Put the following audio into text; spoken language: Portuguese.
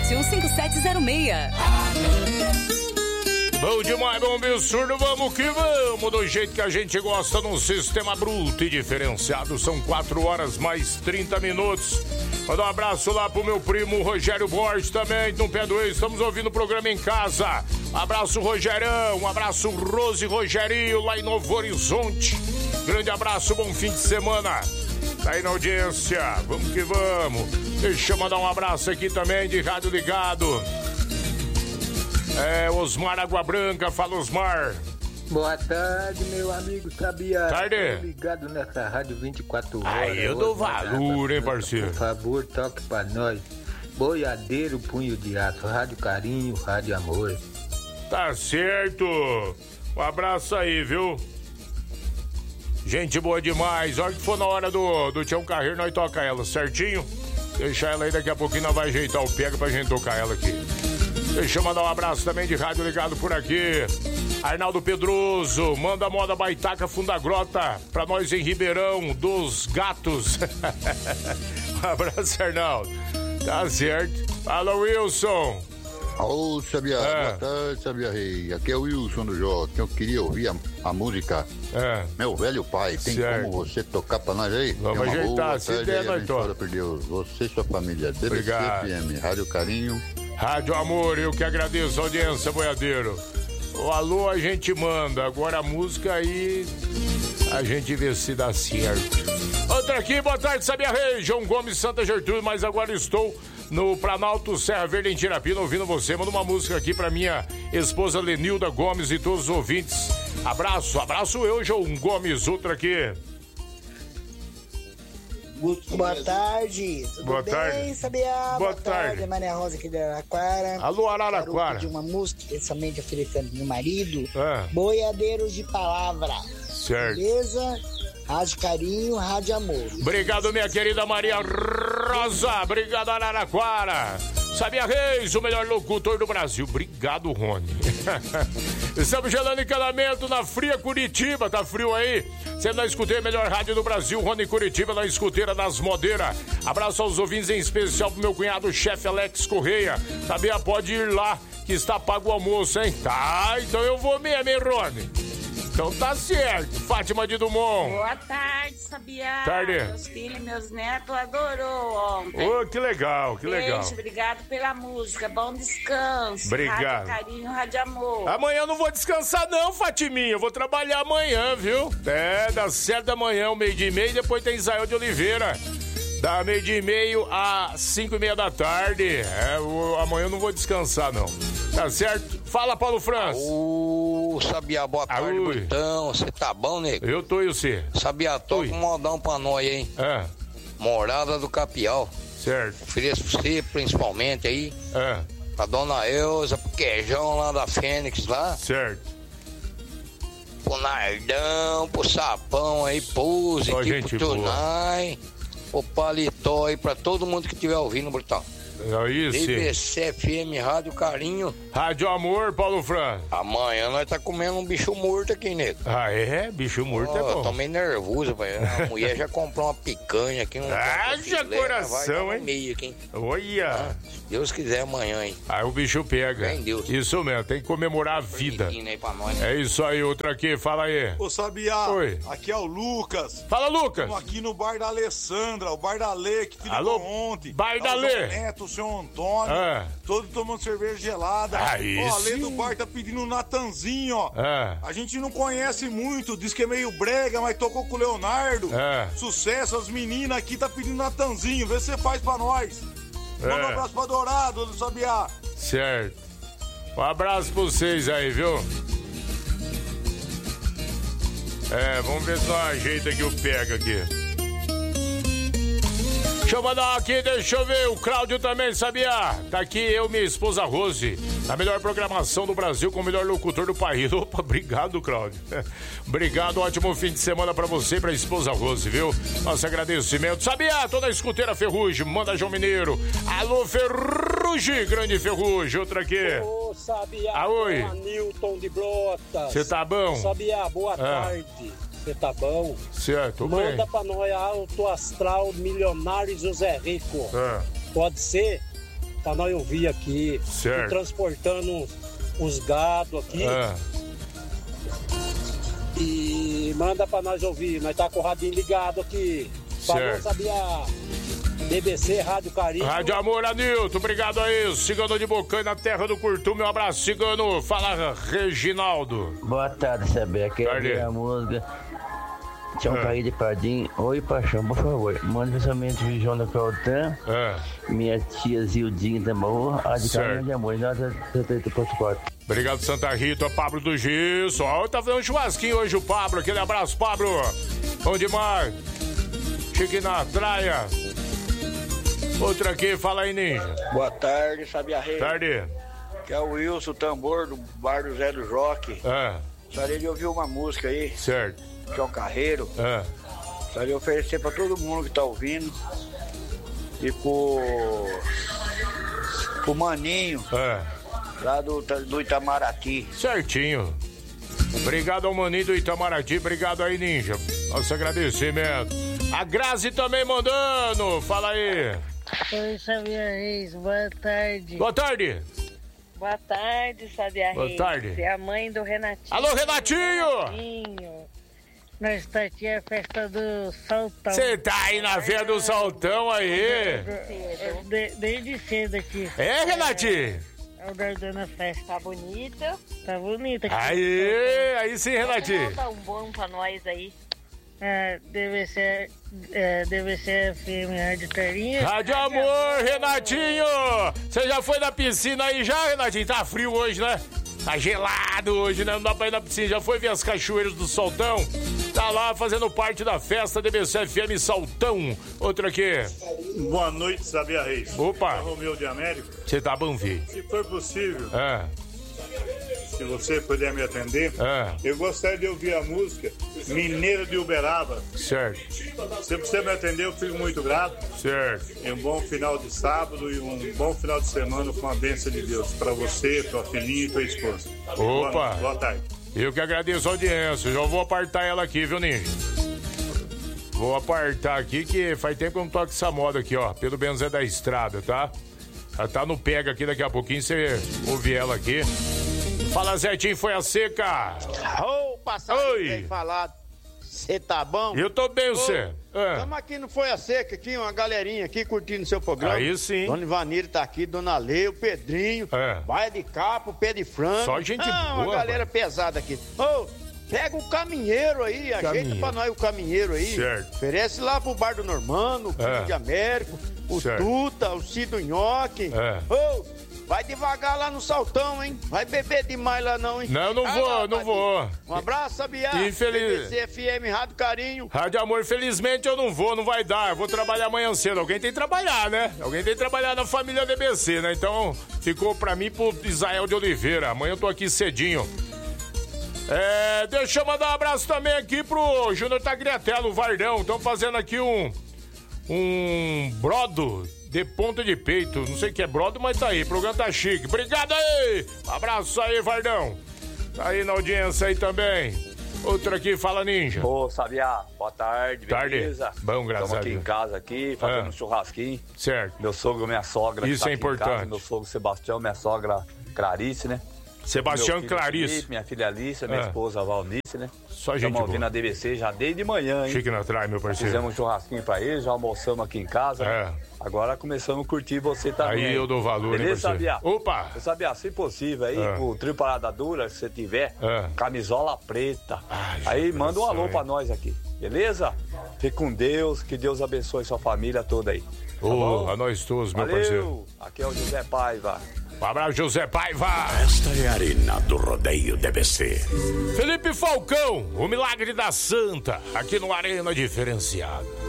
991570706. Bom demais, bom absurdo, vamos que vamos, do jeito que a gente gosta, num sistema bruto e diferenciado. São 4 horas mais 30 minutos. Manda um abraço lá pro meu primo Rogério Borges também, no pé do ex. Estamos ouvindo o programa em casa. Abraço, Rogerão. Um abraço, Rose e Rogerinho, lá em Novo Horizonte. Grande abraço, bom fim de semana. Tá aí na audiência, vamos que vamos. Deixa eu mandar um abraço aqui também de Rádio Ligado. Osmar Água Branca, fala Osmar. Boa tarde, meu amigo Sabia. Tarde. Ligado nessa rádio 24 horas. Aí eu dou valor, hein, parceiro? Por favor, toque pra nós. Boiadeiro, punho de aço, Rádio Carinho, Rádio Amor. Tá certo. Um abraço aí, viu? Gente boa demais. Olha que for na hora do Tião Carreiro, nós toca ela, certinho? Deixa ela aí, daqui a pouquinho nós vai ajeitar o pega pra gente tocar ela aqui. Deixa eu mandar um abraço também de Rádio Ligado por aqui. Arnaldo Pedroso, manda a moda Baitaca Funda Grota pra nós em Ribeirão dos Gatos. Um abraço, Arnaldo. Tá certo. Fala, Wilson. Alô, Sabia. Boa tarde, Sabia Rei. Aqui é o Wilson do Jota. Eu queria ouvir a música Meu Velho Pai. Tem como você tocar pra nós aí? Vamos ajeitar, se der, nós toca. Por Deus. Você e sua família. Obrigado. DBC-FM, Rádio Carinho. Rádio Amor, eu que agradeço a audiência, boiadeiro. O alô a gente manda, agora a música aí a gente vê se dá certo. Outra aqui, boa tarde, Sabia Rei, João Gomes, Santa Gertrude, mas agora estou no Planalto Serra Verde em Tirapina ouvindo você. Manda uma música aqui pra minha esposa Lenilda Gomes e todos os ouvintes. Abraço eu, João Gomes, outra aqui. Boa tarde, Boa tarde. bem, Sabia? Boa tarde. Maria Rosa aqui de Araraquara. Alô, Araraquara. Quero pedir uma música, especialmente oferecendo meu marido. Boiadeiros de Palavra. Certo. Beleza? Rádio Carinho, Rádio Amor. Obrigado, minha querida Maria Rosa. Obrigado, Araraquara. Sabia Reis, o melhor locutor do Brasil. Obrigado, Rony. Estamos gelando encanamento na fria Curitiba. Tá frio aí? Você não escutei a melhor rádio do Brasil, Rony Curitiba, na escuteira das Modeiras. Abraço aos ouvintes, em especial pro meu cunhado, chefe Alex Correia. Sabia, pode ir lá, que está pago o almoço, hein? Tá, então eu vou mesmo, hein, Rony? Então tá certo. Fátima de Dumont. Boa tarde, Sabia. Tarde. Meus filhos e meus netos adorou ontem. Ô, que legal, que legal. Beijo, obrigado pela música. Bom descanso. Obrigado. Rádio Carinho, Rádio Amor. Amanhã eu não vou descansar não, Fatiminha. Eu vou trabalhar amanhã, viu? Das 7 da manhã, ao 12:30, e depois tem Israel de Oliveira. Da 12:30 às 5:30 da tarde. Amanhã eu não vou descansar, não. Tá certo? Fala, Paulo França. Ô, Sabia, boa tarde, Bertão. Você tá bom, nego? Eu tô, e você? Sabia, toca um modão pra nós, hein? Morada do Capial. Certo. Ofereço você, principalmente, aí. Pra Dona Elza, pro Queijão lá da Fênix, lá. Certo. Pro Nardão, pro Sapão aí, Pose, pro Tunai, pro Paletó aí, pra todo mundo que estiver ouvindo, Bertão. Aí sim. DBC-FM, Rádio Carinho. Rádio Amor, Paulo Fran. Amanhã nós tá comendo um bicho morto aqui, nego. Ah, é? Bicho morto é bom. Eu tô meio nervoso, velho. A mulher já comprou uma picanha aqui. Haja coração, hein? Meio aqui, hein? Olha. Se Deus quiser, amanhã, hein? Aí o bicho pega. Bem, Deus. Isso mesmo, tem que comemorar a vida. Aí pra nós, né? É isso aí, outra aqui, fala aí. Ô, Sabia. Oi. Aqui é o Lucas. Fala, Lucas. Estamos aqui no bar da Alessandra, o bar da Lê, que te ligou ontem. Bar da Lê. O Neto, o senhor Antônio. Todo tomando cerveja gelada. Aí ó, a Lê sim. do bar tá pedindo um Natanzinho, ó. A gente não conhece muito, diz que é meio brega, mas tocou com o Leonardo. Sucesso, as meninas aqui tá pedindo Natanzinho. Vê se você faz pra nós. Manda um abraço pra Dourado, do Sabiá. Certo. Um abraço pra vocês aí, viu? Vamos ver se nós ajeita aqui o pega aqui. Deixa eu mandar aqui, deixa eu ver, o Cláudio também, sabia? Tá aqui eu e minha esposa Rose, na melhor programação do Brasil, com o melhor locutor do país. Opa, obrigado, Cláudio. Obrigado, ótimo fim de semana pra você e pra esposa Rose, viu? Nosso agradecimento. Sabia? Toda a escuteira Ferrugem, manda João Mineiro. Alô, Ferrugem, grande Ferrugem, outra aqui. Ô, Sabia, oi. Nilton de Brotas. Você tá bom? Sabia, boa tarde. Você tá bom? Certo, manda bem. Pra nós Alto Astral Milionário José Rico. Pode ser? pra nós ouvir aqui. Certo. Transportando uns gado aqui. E manda pra nós ouvir. Nós tá com o radinho ligado aqui. Falou, Sabiá. BBC, Rádio Carinho. Rádio Amor, Anilton, obrigado aí. Cigano de Bocanha, na terra do Curtume. Um abraço, Cigano. Fala, Reginaldo. Boa tarde, Sabiá. Quer ver a música? Tinha um caí de Padim. Oi, paixão, por favor. Mande principalmente o João da Caltã. Minha tia Zildinha também. Rádio Carinho de Amor. Obrigado, Santa Rita. Pablo do Gisso. Tá fazendo um churrasquinho hoje o Pablo. Aquele abraço, Pablo. Bom demais. Chique na traia. Outra aqui, fala aí, Ninja. Boa tarde, Sabiá Rei. Tarde. Que é o Wilson Tambor, do bar do Zé do Joque. Gostaria de ouvir uma música aí. Certo. Que é o Carreiro. Gostaria de oferecer pra todo mundo que tá ouvindo. E pro Maninho. Lá do Itamaraty. Certinho. Obrigado ao Maninho do Itamaraty. Obrigado aí, Ninja. Nosso agradecimento. A Grazi também mandando. Fala aí. Oi, Sabiá Reis. Boa tarde. Boa tarde. Boa tarde, Sabiá Reis. Boa tarde. Você é a mãe do Renatinho. Alô, Renatinho. Nós está aqui a festa do Saltão. Você tá aí na festa do Saltão aí? Desde cedo aqui. É, Renatinho? Aguardando a festa. Tá bonito? Tá bonita. Aí sim, Renatinho. Dá um bom pra nós aí. Deve ser FM Rádio Carinho. Rádio Amor, Renatinho! Você já foi na piscina aí já, Renatinho? Tá frio hoje, né? Tá gelado hoje, né? Não dá pra ir na piscina. Já foi ver as cachoeiras do Saltão? Tá lá fazendo parte da festa DBC FM Saltão. Outra aqui. Boa noite, Sabiá Reis. Opa! É Romeu de América. Você tá bom, filho? Se for possível, se você puder me atender, eu gostaria de ouvir a música Mineiro de Uberaba. Certo. Se você me atender, eu fico muito grato. Certo. E um bom final de sábado e um bom final de semana com a bênção de Deus. Pra você, tua filhinha e tua esposa. Opa! Boa tarde. Eu que agradeço a audiência. Já vou apartar ela aqui, viu, Ninja? Vou apartar aqui que faz tempo que eu não toco essa moda aqui, ó. Pelo menos é da estrada, tá? Ela tá no pega aqui, daqui a pouquinho você ouve ela aqui. Fala, Zetinho, foi a seca. Opa, sabe bem falado. Você tá bom? Eu tô bem, você. Estamos aqui no Foi a Seca, aqui, uma galerinha aqui curtindo seu programa. Aí sim. Dona Ivanira tá aqui, Dona Lê, o Pedrinho, Baia de Capa, o Pé de Frango. Só gente boa. Uma galera pesada aqui. Pega o caminheiro aí, ajeita pra nós o caminheiro aí. Certo. Oferece lá pro Bar do Normando, o Filho de Américo, o Tuta, o Cido Nhoque. Vai devagar lá no Saltão, hein? Vai beber demais lá não, hein? Não, não vou. Um abraço, Sabiá. Infeliz... BBC FM, Rádio Carinho. Rádio Amor, felizmente eu não vai dar. Eu vou trabalhar amanhã cedo. Alguém tem que trabalhar, né? Alguém tem que trabalhar na família DBC, né? Então, ficou pra mim pro Israel de Oliveira. Amanhã eu tô aqui cedinho. Deixa eu mandar um abraço também aqui pro Júnior Tagliatella, o Vardão. Estão fazendo aqui um brodo de ponta de peito. Não sei o que é brodo, mas tá aí. O programa tá chique. Obrigado aí! Um abraço aí, Vardão. Tá aí na audiência aí também. Outra aqui, fala, Ninja. Ô, Sabiá, boa tarde, beleza? Bom, graças a Deus. Estamos aqui em casa, aqui, fazendo um churrasquinho. Certo. Meu sogro, minha sogra. Isso tá é importante. Casa, meu sogro Sebastião, minha sogra Clarice, né? Sebastião e Clarice. Felipe, minha filha Alice, minha esposa Valnice, né? Só gente boa. Estamos ouvindo a DBC já desde manhã, hein? Chique na trai, meu parceiro. Fizemos um churrasquinho pra eles, já almoçamos aqui em casa. Né? Agora começamos a curtir você também. Aí eu dou valor, beleza, Sabiá? Opa! Sabiá, se possível, aí, com o trio Parada Dura, se você tiver, camisola preta. Aí manda um alô pra nós aqui, beleza? Fique com Deus, que Deus abençoe sua família toda aí. A nós todos, meu parceiro. Aqui é o José Paiva. Um abraço, José Paiva. Esta é a Arena do Rodeio DBC. Felipe Falcão, o milagre da Santa, aqui no Arena Diferenciada.